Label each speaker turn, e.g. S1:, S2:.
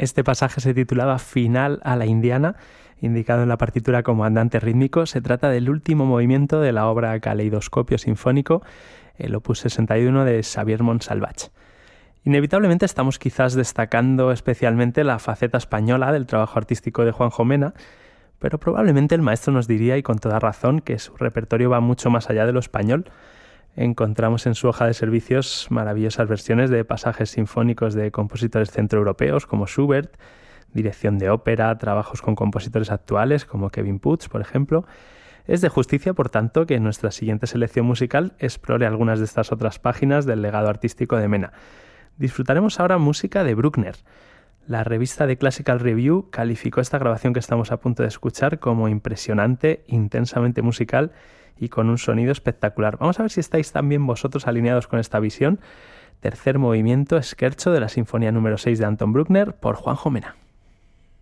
S1: Este pasaje se titulaba Final a la Indiana, indicado en la partitura como andante rítmico. Se trata del último movimiento de la obra Caleidoscopio Sinfónico, el opus 61 de Xavier Montsalvatge. Inevitablemente estamos quizás destacando especialmente la faceta española del trabajo artístico de Juanjo Mena, pero probablemente el maestro nos diría, y con toda razón, que su repertorio va mucho más allá de lo español. Encontramos en su hoja de servicios maravillosas versiones de pasajes sinfónicos de compositores centroeuropeos como Schubert, dirección de ópera, trabajos con compositores actuales como Kevin Puig, por ejemplo. Es de justicia, por tanto, que en nuestra siguiente selección musical explore algunas de estas otras páginas del legado artístico de Mena. Disfrutaremos ahora música de Bruckner. La revista The Classical Review calificó esta grabación que estamos a punto de escuchar como impresionante, intensamente musical y con un sonido espectacular. Vamos a ver si estáis también vosotros alineados con esta visión. Tercer movimiento, Scherzo de la Sinfonía número 6 de Anton Bruckner por Juanjo Mena.